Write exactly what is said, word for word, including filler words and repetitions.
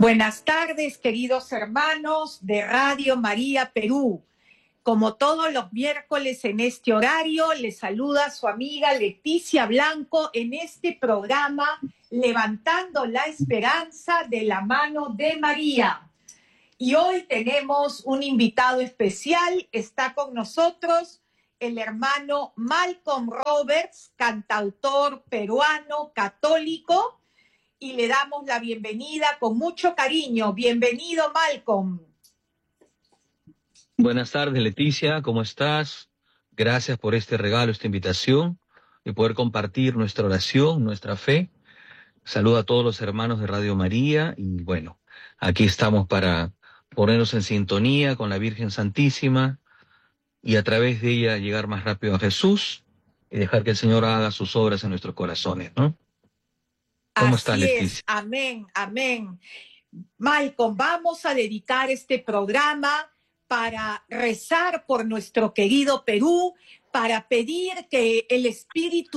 Buenas tardes, queridos hermanos de Radio María Perú. Como todos los miércoles en este horario, les saluda su amiga Leticia Blanco en este programa Levantando la Esperanza de la mano de María. Y hoy tenemos un invitado especial, está con nosotros el hermano Malcolm Roberts, cantautor peruano católico, y le damos la bienvenida con mucho cariño. Bienvenido, Malcolm. Buenas tardes, Leticia, ¿cómo estás? Gracias por este regalo, esta invitación, de poder compartir nuestra oración, nuestra fe. Saludo a todos los hermanos de Radio María y bueno, aquí estamos para ponernos en sintonía con la Virgen Santísima y a través de ella llegar más rápido a Jesús y dejar que el Señor haga sus obras en nuestros corazones, ¿no? ¿Cómo estás, Así Leticia? es, amén, amén. Malcolm, vamos a dedicar este programa para rezar por nuestro querido Perú, para pedir que el Espíritu